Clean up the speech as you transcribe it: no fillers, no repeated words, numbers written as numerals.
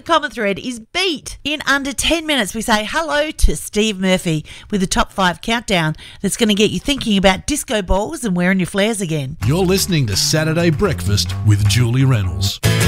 common thread is beat. In under 10 minutes, we say hello to Steve Murphy with the top 5 countdown that's going to get you thinking about disco balls and wearing your flares again. You're listening to Saturday Breakfast with Julie Reynolds.